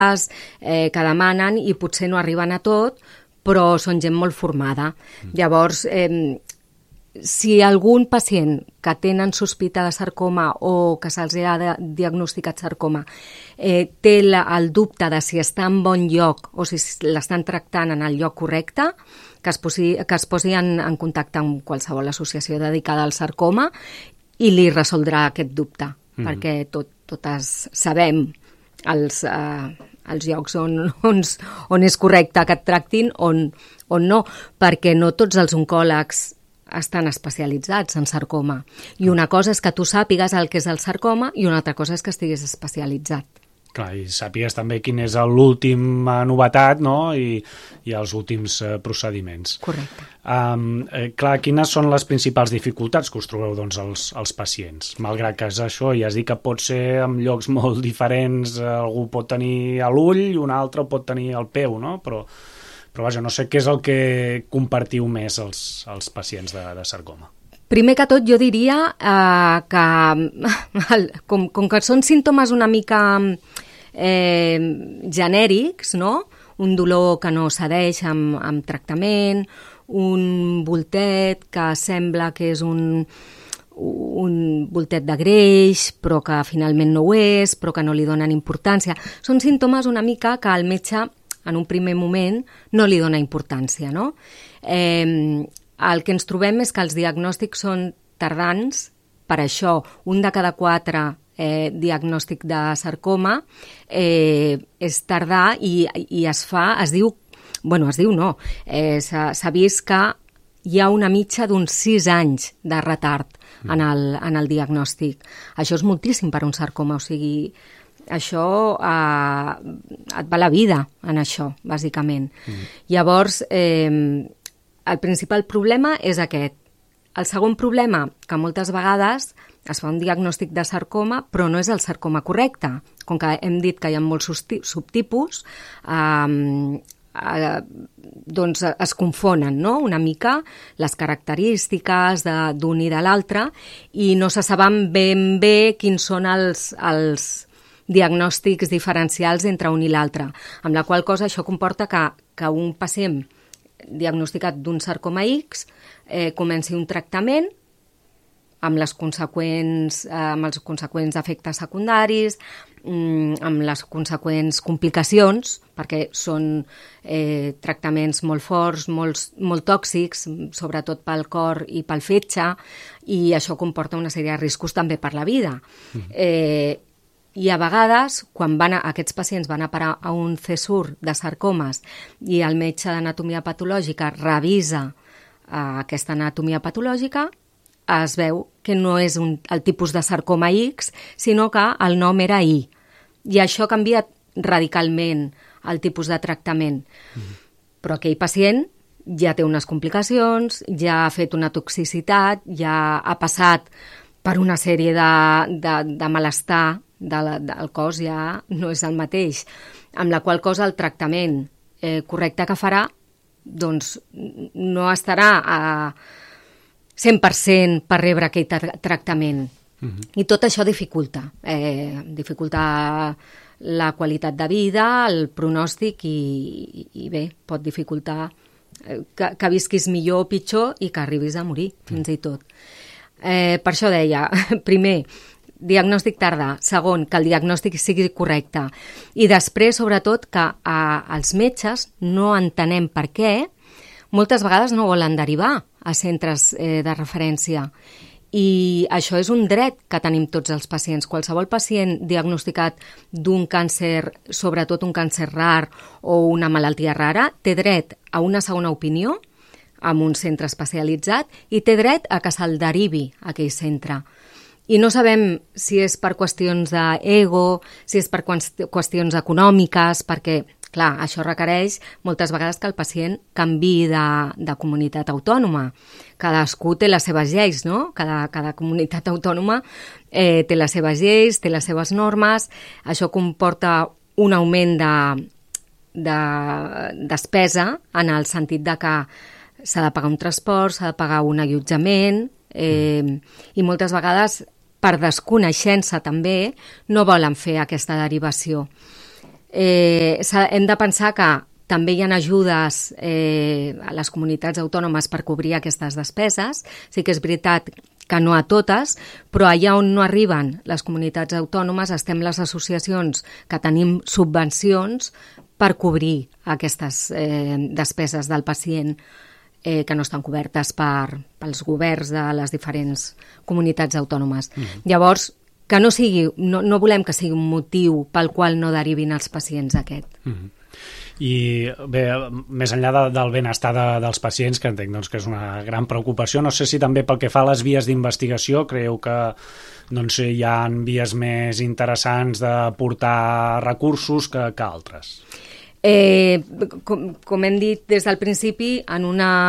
que demanen i potser no arriben a tot, però són gent molt formada. Llavors, si algun pacient que tenen sospita de sarcoma o que se'ls ha diagnosticat sarcoma té el dubte de si està en bon lloc o si l'estan tractant en el lloc correcte, que es posi en contacte amb qualsevol associació dedicada al sarcoma i li resoldrà aquest dubte, perquè totes sabem els llocs on és correcte que et tractin, on no, perquè no tots els oncòlegs estan especialitzats en sarcoma. I una cosa és que tu sàpigues el que és el sarcoma i una altra cosa és que estiguis especialitzat. Clar, i sàpigues també quin és l'últim novetat, no? I els últims procediments. Correcte. Clar, quines són les principals dificultats que us trobeu doncs, els pacients? Malgrat que és això, ja has dit que pot ser en llocs molt diferents, algú pot tenir a l'ull i un altre pot tenir al peu, no? Però vaja, no sé què és el que compartiu més els pacients de sarcoma. Primer que tot jo diria que com que són símptomes una mica genèrics, no? Un dolor que no cedeix amb tractament, un voltet que sembla que és un voltet de greix, però que finalment no ho és, però que no li donen importància. Són símptomes una mica que el metge en un primer moment no li dona importància, no? El que ens trobem és que els diagnòstics són tardans, per això un de cada 4 diagnòstic de sarcoma és tardà i s'ha vist que hi ha una mitja d'uns 6 anys de retard en el diagnòstic. Això és moltíssim per un sarcoma, o sigui, això et va la vida en això, bàsicament. Llavors, el principal problema és aquest. El segon problema, que moltes vegades es fa un diagnòstic de sarcoma, però no és el sarcoma correcte. Com que hem dit que hi ha molts subtipus, doncs es confonen, no? Una mica les característiques d'un i de l'altre i no se saben ben bé quins són els diagnòstics diferencials entre un i l'altre, amb la qual cosa això comporta que un pacient diagnosticat d'un sarcoma X comenci un tractament amb els conseqüents efectes secundaris, amb les conseqüents complicacions, perquè són tractaments molt forts, molt tòxics, sobretot pel cor i pel fetge, i això comporta una sèrie de riscos també per la vida. I a vegades, quan aquests pacients van a parar a un CSUR de sarcomes i el metge d'anatomia patològica revisa aquesta anatomia patològica, es veu que no és el tipus de sarcoma X, sinó que el nom era Y. I això ha canviat radicalment el tipus de tractament. Però aquell pacient ja té unes complicacions, ja ha fet una toxicitat, ja ha passat per una sèrie de malestar del cos, ja no és el mateix. Amb la qual cosa el tractament correcte que farà doncs no estarà a 100% per rebre aquell tractament. I tot això dificulta la qualitat de vida, el pronòstic i bé, pot dificultar que visquis millor o pitjor i que arribis a morir, fins i tot. Per això deia, primer, diagnòstic tardà, segon, que el diagnòstic sigui correcte i després, sobretot, que els metges no entenem per què moltes vegades no volen derivar a centres de referència i això és un dret que tenim tots els pacients. Qualsevol pacient diagnosticat d'un càncer, sobretot un càncer rar o una malaltia rara, té dret a una segona opinió en un centre especialitzat i té dret a que se'l derivi a aquell centre. I no sabem si és per qüestions d'ego, si és per qüestions econòmiques, perquè, clar, això requereix moltes vegades que el pacient canviï de comunitat autònoma. Cadascú té les seves lleis, no? Cada comunitat autònoma té les seves lleis, té les seves normes. Això comporta un augment de despesa en el sentit de que s'ha de pagar un transport, s'ha de pagar un allotjament i moltes vegades per desconeixença també no volen fer aquesta derivació. hem de pensar que també hi ha ajudes a les comunitats autònomes per cobrir aquestes despeses. Sí que és veritat que no a totes, però allà on no arriben les comunitats autònomes estem les associacions que tenim subvencions per cobrir aquestes despeses del pacient que no estan cobertes pels governs de les diferents comunitats autònomes. Llavors, que no volem que sigui un motiu pel qual no derivin els pacients aquest. I bé, més enllà del benestar dels pacients, que entenc doncs, que és una gran preocupació, no sé si també pel que fa a les vies d'investigació creieu que hi ha vies més interessants d'aportar recursos que altres. Com hem dit des del principi, en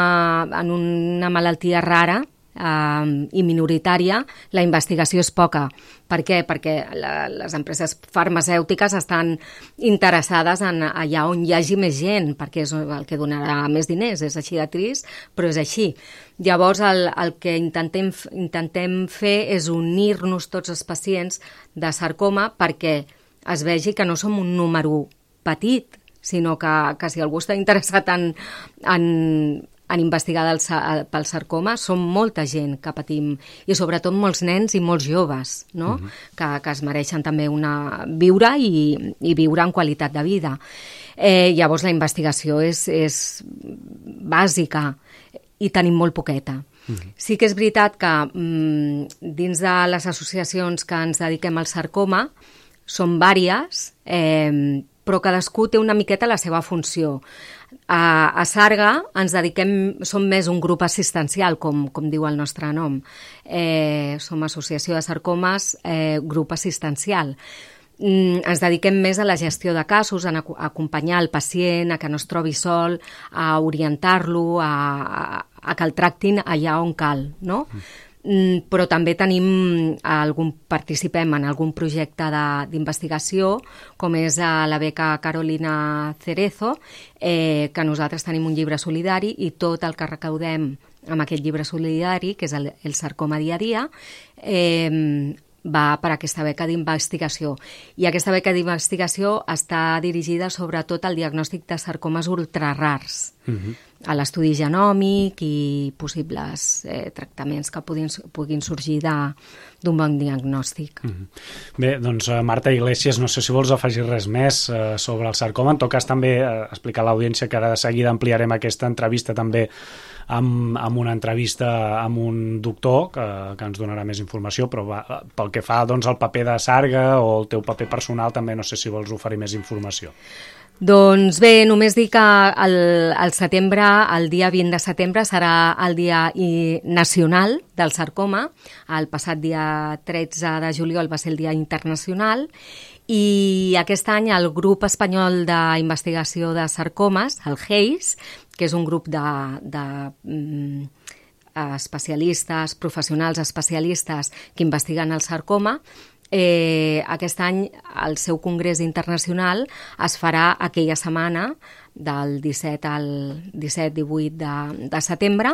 una malaltia rara i minoritària, la investigació és poca. Per què? Perquè les empreses farmacèutiques estan interessades en allà on hi hagi més gent, perquè és el que donarà més diners, és així de trist, però és així. Llavors, el que intentem fer és unir-nos tots els pacients de sarcoma perquè es vegi que no som un número petit, sinó que si algú està interessat en investigar pel sarcoma, som molta gent que patim, i sobretot molts nens i molts joves, no? Que es mereixen també viure i viure en qualitat de vida. Llavors la investigació és bàsica i tenim molt poqueta. Sí que és veritat que dins de les associacions que ens dediquem al sarcoma són vàries, però cadascú té una miqueta la seva funció. A Sarga ens dediquem, som més un grup assistencial, com diu el nostre nom. Som Associació de Sarcomes, grup assistencial. Ens dediquem més a la gestió de casos, a acompanyar el pacient, a que no es trobi sol, a orientar-lo, a que el tractin allà on cal, no? Però també participem en algun projecte d'investigació, com és la beca Carolina Cerezo, que nosaltres tenim un llibre solidari i tot el que recaudem amb aquest llibre solidari, que és el sarcoma dia a dia, va per aquesta beca d'investigació. I aquesta beca d'investigació està dirigida sobretot al diagnòstic de sarcomes ultrarars, a l'estudi genòmic i possibles tractaments que puguin sorgir d'un bon diagnòstic. Bé, doncs Marta Iglesias, no sé si vols afegir res més sobre el sarcoma. En tot cas també explicar a l'audiència que ara de seguida ampliarem aquesta entrevista també amb una entrevista amb un doctor que ens donarà més informació, però pel que fa doncs, al paper de Sarga o el teu paper personal també no sé si vols oferir més informació. Doncs bé, només dir que al setembre, el dia 20 de setembre, serà el Dia Nacional del Sarcoma. El passat dia 13 de juliol va ser el Dia Internacional i aquest any el Grup Espanyol d'Investigació de Sarcomes, el GEIS, que és un grup de especialistes, professionals especialistes que investiguen el sarcoma, aquest any el seu congrés internacional es farà aquella setmana del 17 al 17-18 de setembre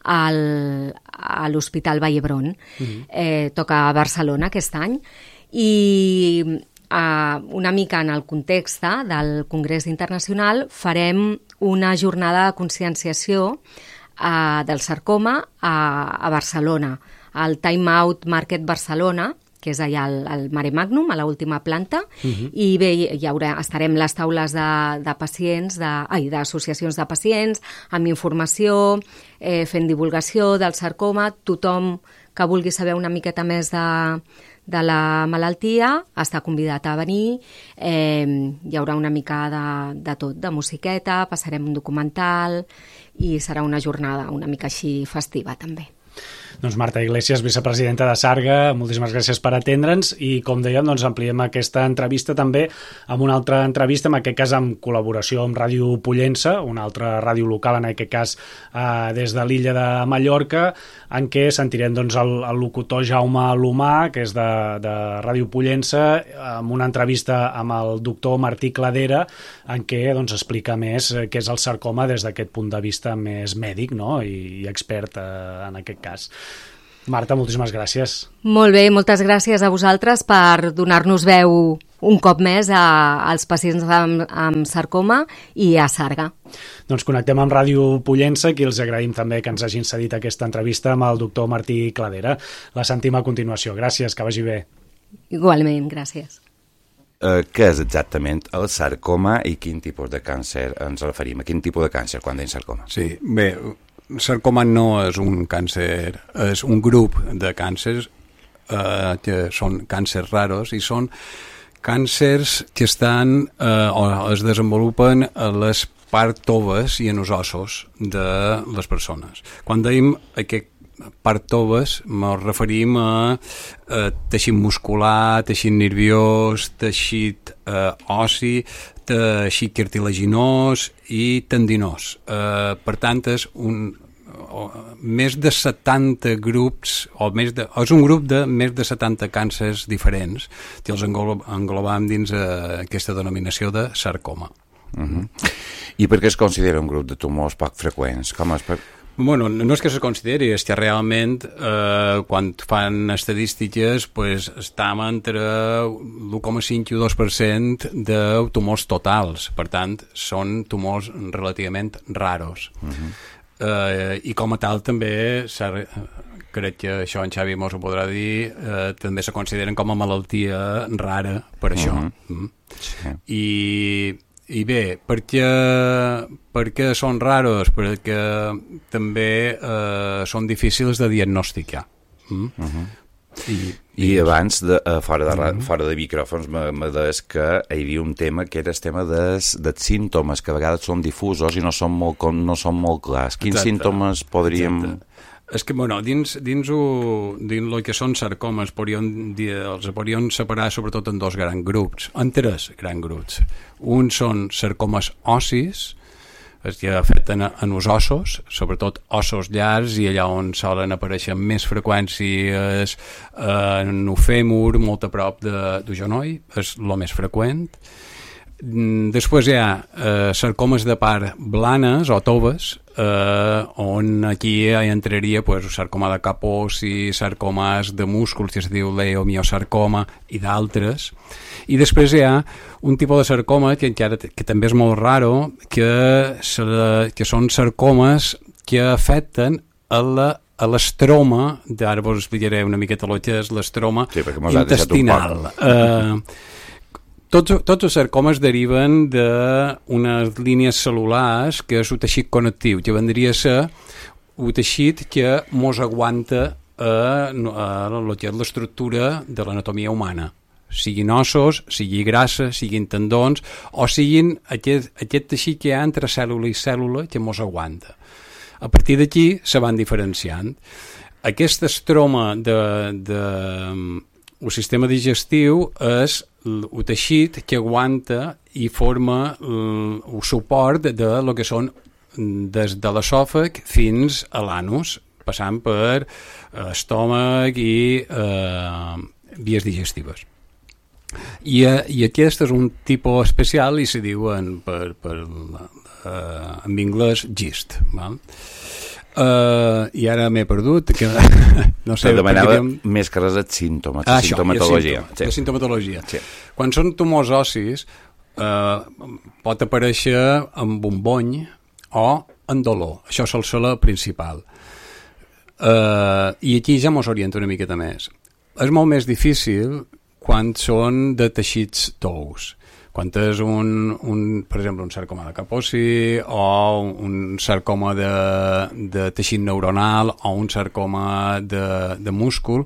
a l'Hospital Vall d'Hebron. Toca a Barcelona aquest any i una mica en el context del congrés internacional farem una jornada de conscienciació del sarcoma a Barcelona, al Time Out Market Barcelona, que és allà al Mare Magnum, a l'última planta, i bé, estarem les taules de pacients, d'associacions de pacients, amb informació, fent divulgació del sarcoma. Tothom que vulgui saber una miqueta més de la malaltia està convidat a venir. Hi haurà una mica de tot, de musiqueta, passarem un documental i serà una jornada una mica així festiva també. Doncs Marta Iglesias, vicepresidenta de Sarga, moltíssimes gràcies per atendre'ns i, com dèiem, doncs ampliem aquesta entrevista també amb una altra entrevista, en aquest cas amb col·laboració amb Ràdio Pollença, una altra ràdio local, en aquest cas des de l'illa de Mallorca, en què sentirem doncs, el locutor Jaume Lomà, que és de Ràdio Pollença, amb una entrevista amb el doctor Martí Cladera, en què doncs, explica més què és el sarcoma des d'aquest punt de vista més mèdic, no? I expert en aquest cas. Marta, moltíssimes gràcies. Molt bé, moltes gràcies a vosaltres per donar-nos veu un cop més als pacients amb sarcoma i a Sarga. Doncs connectem amb Ràdio Pollença, i els agraïm també que ens hagin cedit aquesta entrevista amb el doctor Martí Cladera. La sentim a continuació. Gràcies, que vagi bé. Igualment, gràcies. Què és exactament el sarcoma i quin tipus de càncer ens referim? A quin tipus de càncer quan dèiem sarcoma? Sí, bé, sarcoma no és un càncer, és un grup de càncers que són càncers raros i són càncers que estan o es desenvolupen a les parts toves i en els ossos de les persones. Quan dèiem aquest part toves, ens referim a teixit muscular, teixit nerviós, teixit ossi, teixit cartilaginós i tendinós. Per tant, és més de 70 grups, és un grup de més de 70 càncers diferents que els englobam dins aquesta denominació de sarcoma. I per què es considera un grup de tumors poc freqüents? Com és Bueno, no és que se consideri, és que realment quan fan estadístiques estem entre l'1,5 i el 2% de tumors totals, per tant són tumors relativament raros. I com a tal també crec que això en Xavi mos ho podrà dir, també se consideren com a malaltia rara per això. Sí. I bé, per què són raros? Perquè també són difícils de diagnosticar. I abans, fora de micròfons, me deies que hi havia un tema que era el tema dels símptomes, que a vegades són difusos i no són molt clars. Quins símptomes podríem... És que, bueno, dins el que són sarcomes, els podríem separar sobretot en dos grans grups, en tres grans grups. Un són sarcomes ossis, que afecten en els ossos, sobretot ossos llargs, i allà on solen aparèixer amb més freqüència és en el fèmur, molt a prop del genoll, és el més freqüent. Després hi ha sarcomes de part blanes o toves, on aquí entraria sarcoma de Kaposi, sarcomes de músculs que es diu leiomiosarcoma i d'altres. I després hi ha un tipus de sarcoma que també és molt raro, que són sarcomes que afecten a l'estroma, ara vos explicaré una miqueta el que és l'estroma intestinal. Tots els sarcomes deriven d'unes línies cel·lulars que és un teixit connectiu, que vendria a ser un teixit que mos aguanta el que és l'estructura de l'anatomia humana, siguin ossos, sigui grassa, siguin tendons, o siguin aquest teixit que hi ha entre cèl·lula i cèl·lula que mos aguanta. A partir d'aquí se van diferenciant. Aquest estroma el sistema digestiu és el teixit que aguanta i forma el suport de lo que són des de l'esòfag fins a l'anus, passant per estómac i vies digestives. I aquest és un tipus especial i se diu en anglès GIST. Val? I ara m'he perdut que no sé, demanava més que res de símptomes, sintomatologia. La sintomatologia. Sí. Quan són tumors ossis pot aparèixer amb un bony o en dolor, això sol ser la principal, i aquí ja mos orienta una miqueta més. És molt més difícil quan són de teixits tous. Quan és per exemple, un sarcoma de Kaposi o un sarcoma de teixit neuronal o un sarcoma de múscul,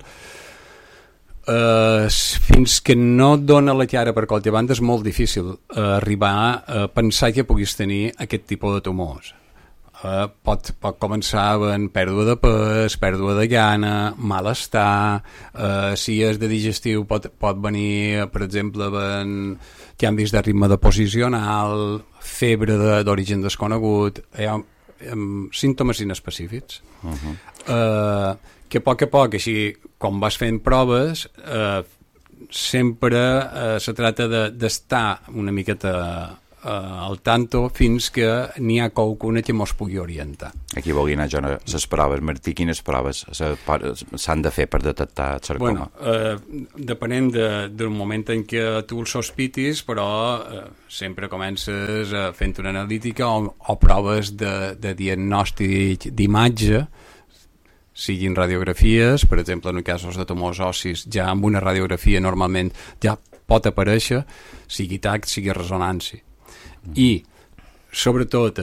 fins que no et dona la cara per qualsevol banda és molt difícil arribar a pensar que puguis tenir aquest tipus de tumors. Pot començar amb pèrdua de pes, pèrdua de gana, malestar, si és de digestiu pot venir, per exemple, amb canvis de ritme deposicional, febre d'origen desconegut, símptomes inespecífics. Que a poc, així, com vas fent proves, sempre se trata d'estar una miqueta al tanto fins que n'hi ha qualcuna que mos pugui orientar. Aquí volia anar jo a les proves. Martí, quines proves s'han de fer per detectar el sarcoma? Depenent del moment en què tu el sospitis, però sempre comences fent una analítica o proves de diagnòstic d'imatge, siguin radiografies, per exemple, en casos de tumors ossis, ja amb una radiografia normalment ja pot aparèixer, sigui TAC, sigui ressonància. I, sobretot,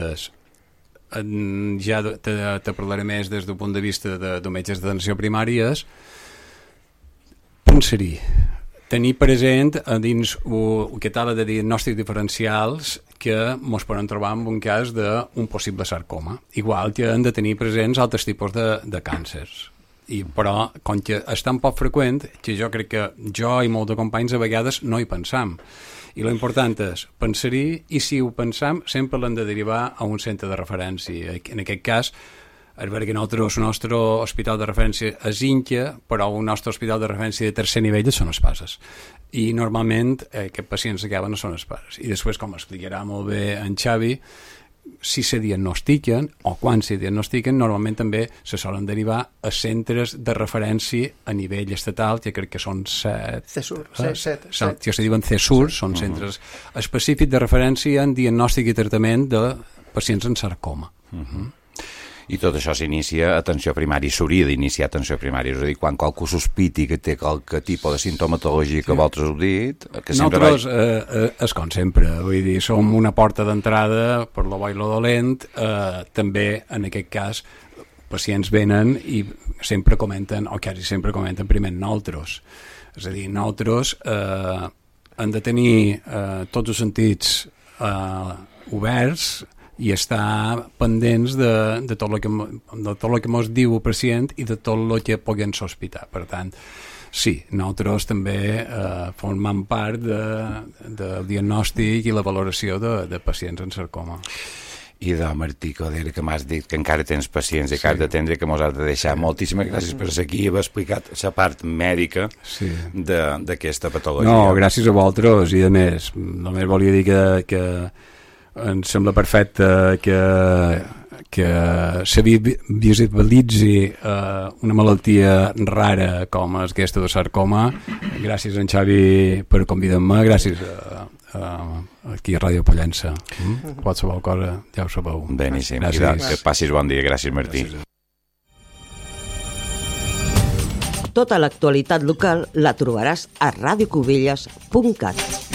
ja te parlaré més des del punt de vista de metges d'atenció primàries, pensaria, tenir present dins el catàleg de diagnòstics diferencials que ens podem trobar en un cas d'un possible sarcoma. Igual que hem de tenir presents altres tipus de càncers. Però, com que és tan poc freqüent, que jo crec que jo i molts de companys a vegades no hi pensam. I l'important és pensar-hi, i si ho pensam, sempre l'hem de derivar a un centre de referència. En aquest cas, és veritat que el nostre hospital de referència és Inca, però el nostre hospital de referència de tercer nivell són els Passes. I normalment aquests pacients que acaben no són els Passes. I després, com explicarà molt bé en Xavi, si se diagnostiquen o quan se diagnostiquen, normalment també se solen derivar a centres de referència a nivell estatal, que crec que són 7. Que se diuen CESUR, són centres específics de referència en diagnòstic i tractament de pacients amb sarcoma. I tot això s'inicia a atenció primària, s'hauria d'iniciar a atenció primària, és a dir, quan qualcú sospiti que té qualque tipus de sintomatologia que vosaltres heu dit... Nosaltres, és com sempre, vull dir, som una porta d'entrada per lo bo i lo dolent, també, en aquest cas, pacients venen i sempre comenten, o quasi sempre comenten primer nosaltres. És a dir, nosaltres hem de tenir tots els sentits oberts i estar pendents de tot el que ens diu el pacient i de tot el que puguem sospitar. Per tant, sí, nosaltres també formem part del diagnòstic i la valoració de pacients amb sarcoma. I de Martí Codera, que m'has dit que encara tens pacients i que has d'atendre, que mos has de deixar. Moltíssimes gràcies per ser aquí i haver explicat la part mèdica d'aquesta patologia. No, gràcies a vosaltres, i a més, només volia dir que em sembla perfecte que se visibilitzi una malaltia rara com és aquesta de sarcoma. Gràcies a en Xavi per convidar-me, gràcies aquí a Ràdio Pollença. Qualsevol cosa ja ho sabeu. Beníssim, que passis bon dia. Gràcies, Martí. Tota l'actualitat local la trobaràs a radiocubelles.cat.